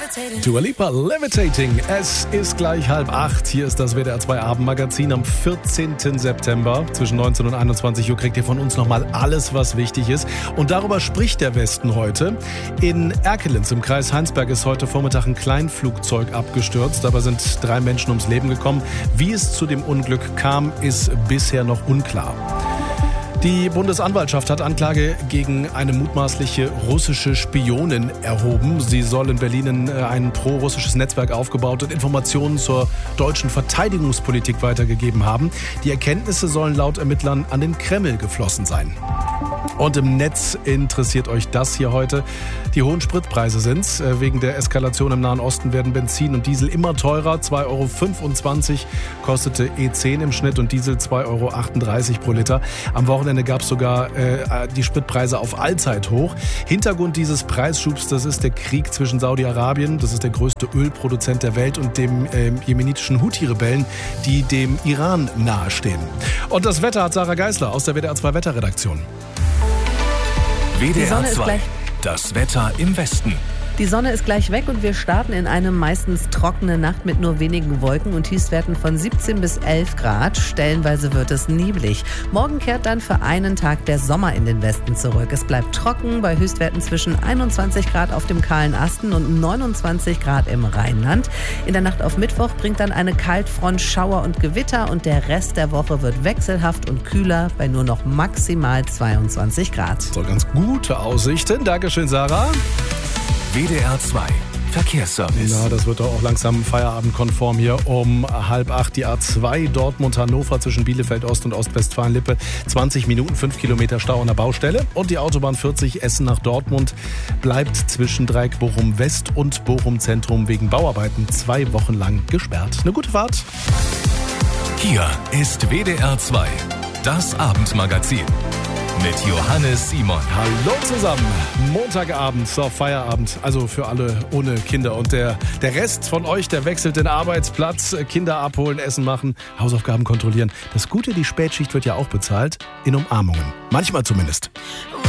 Dua Lipa, Levitating. Es ist gleich 7:30. Hier ist das WDR 2 Abendmagazin am 14. September. Zwischen 19 und 21 Uhr kriegt ihr von uns nochmal alles, was wichtig ist. Und darüber spricht der Westen heute. In Erkelenz im Kreis Heinsberg ist heute Vormittag ein Kleinflugzeug abgestürzt. Dabei sind 3 Menschen ums Leben gekommen. Wie es zu dem Unglück kam, ist bisher noch unklar. Die Bundesanwaltschaft hat Anklage gegen eine mutmaßliche russische Spionin erhoben. Sie soll in Berlin ein pro-russisches Netzwerk aufgebaut und Informationen zur deutschen Verteidigungspolitik weitergegeben haben. Die Erkenntnisse sollen laut Ermittlern an den Kreml geflossen sein. Und im Netz interessiert euch das hier heute. Die hohen Spritpreise sind's. Wegen der Eskalation im Nahen Osten werden Benzin und Diesel immer teurer. 2,25 € kostete E10 im Schnitt und Diesel 2,38 € pro Liter. Am Wochenende gab es sogar die Spritpreise auf Allzeithoch. Hintergrund dieses Preisschubs, das ist der Krieg zwischen Saudi-Arabien, das ist der größte Ölproduzent der Welt, und dem jemenitischen Houthi-Rebellen, die dem Iran nahestehen. Und das Wetter hat Sarah Geisler aus der WDR 2 Wetterredaktion. WDR 2, das Wetter im Westen. Die Sonne ist gleich weg und wir starten in eine meistens trockene Nacht mit nur wenigen Wolken und Tiefstwerten von 17 bis 11 Grad. Stellenweise wird es neblig. Morgen kehrt dann für einen Tag der Sommer in den Westen zurück. Es bleibt trocken bei Höchstwerten zwischen 21 Grad auf dem kahlen Asten und 29 Grad im Rheinland. In der Nacht auf Mittwoch bringt dann eine Kaltfront Schauer und Gewitter und der Rest der Woche wird wechselhaft und kühler bei nur noch maximal 22 Grad. So, ganz gute Aussichten. Dankeschön, Sarah. WDR 2, Verkehrsservice. Na, das wird doch auch langsam feierabendkonform hier um 7:30. Die A2 Dortmund-Hannover zwischen Bielefeld Ost und Ostwestfalen-Lippe. 20 Minuten, 5 Kilometer Stau an der Baustelle. Und die Autobahn 40 Essen nach Dortmund bleibt zwischen Dreieck Bochum West und Bochum Zentrum wegen Bauarbeiten 2 Wochen lang gesperrt. Eine gute Fahrt. Hier ist WDR 2, das Abendmagazin. Mit Johannes Simon. Hallo zusammen. Montagabend, so Feierabend. Also für alle ohne Kinder. Und der Rest von euch, der wechselt den Arbeitsplatz. Kinder abholen, Essen machen, Hausaufgaben kontrollieren. Das Gute, die Spätschicht wird ja auch bezahlt. In Umarmungen. Manchmal zumindest.